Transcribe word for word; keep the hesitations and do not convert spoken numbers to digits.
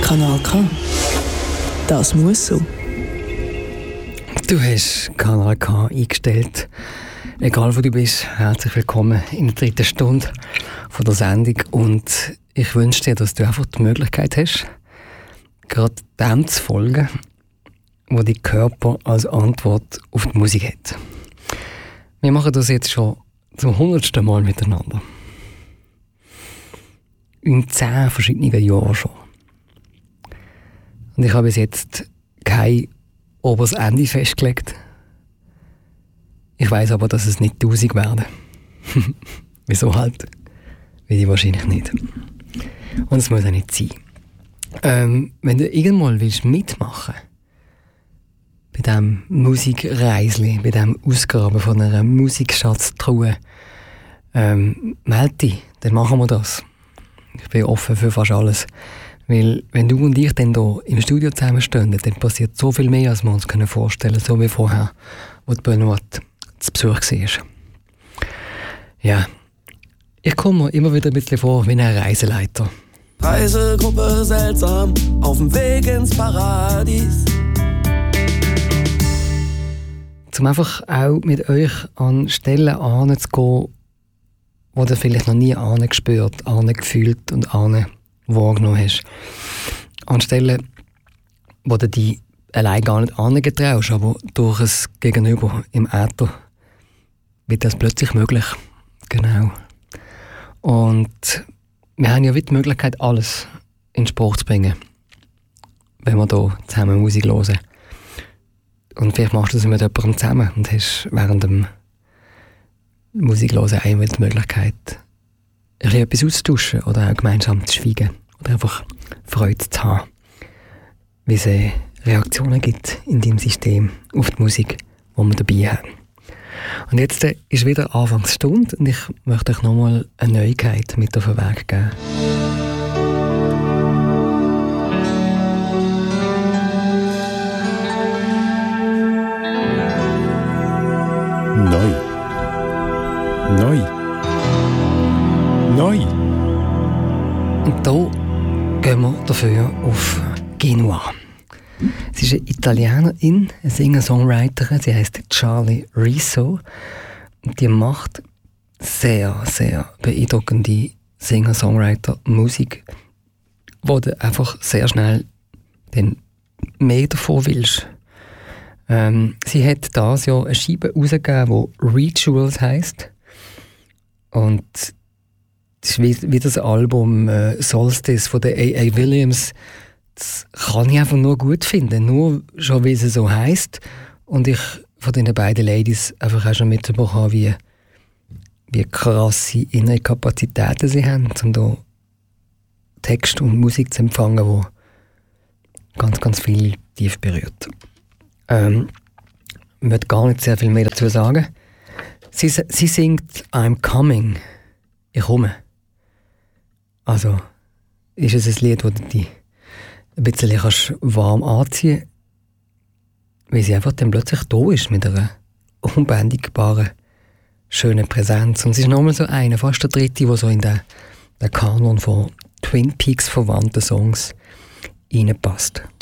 Kanal K. Das muss so. Du hast Kanal K eingestellt. Egal wo du bist, herzlich willkommen in der dritten Stunde von der Sendung. Und ich wünsche dir, dass du einfach die Möglichkeit hast, gerade dem zu folgen, wo dein Körper als Antwort auf die Musik hat. Wir machen das jetzt schon zum hundertsten Mal miteinander. In zehn verschiedenen Jahren schon. Und ich habe bis jetzt kein oberes Ende festgelegt. Ich weiss aber, dass es nicht tausend werden. Wieso halt? Weiß ich wahrscheinlich nicht. Und es muss auch nicht sein. Ähm, wenn du irgendwann willst mitmachen bei diesem Musikreisli, bei diesem Ausgraben von einer Musikschatztruhe, ähm, melde dich, dann machen wir das. Ich bin offen für fast alles. Weil, wenn du und ich dann hier im Studio zusammenstehen, dann passiert so viel mehr, als wir uns vorstellen können, so wie vorher, wo die Benoit zu Besuch war. Ja, ich komme mir immer wieder ein bisschen vor wie ein Reiseleiter. Reisegruppe seltsam, auf dem Weg ins Paradies. Um einfach auch mit euch an Stellen anzugehen, wo du vielleicht noch nie angespürt, angefühlt und ane wahrgenommen hast. An Stellen, wo du dich allein gar nicht angetraust, aber durch ein Gegenüber im Äther wird das plötzlich möglich. Genau. Und wir haben ja die Möglichkeit, alles in Sport zu bringen, wenn wir hier zusammen Musik hören. Und vielleicht machst du das mit jemandem zusammen und hast während dem Musik hören einmal die Möglichkeit, etwas auszutauschen oder auch gemeinsam zu schweigen oder einfach Freude zu haben, wie es Reaktionen gibt in deinem System auf die Musik, die wir dabei haben. Und jetzt äh, ist wieder Anfangsstunde und ich möchte euch nochmal eine Neuigkeit mit auf den Weg geben. Neu. Neu. Neu. Und hier gehen wir dafür auf Genua. Sie ist eine Italienerin, eine Singer-Songwriterin, sie heisst Charlie Rizzo. Und die macht sehr, sehr beeindruckende Singer-Songwriter-Musik, wo du einfach sehr schnell dann mehr davon willst. Ähm, sie hat dieses Jahr eine Scheibe herausgegeben, die Rituals heisst. Und das ist wie, wie das Album äh, Solstice von der A A Williams. Das kann ich einfach nur gut finden, nur schon wie es so heisst. Und ich von den beiden Ladies einfach auch schon mitbekommen habe, wie, wie krasse innere Kapazitäten sie haben, um da Text und Musik zu empfangen, wo ganz, ganz viel tief berührt. Ähm, ich möchte gar nicht sehr viel mehr dazu sagen. Sie, sie singt «I'm coming», ich komme. Also ist es ein Lied, das du dich ein bisschen kannst warm anziehen kannst, weil sie einfach dann plötzlich da ist mit einer unbändigbaren, schönen Präsenz. Und sie ist nochmal so eine, fast der dritte, der so in den, den Kanon von Twin Peaks verwandten Songs reinpasst.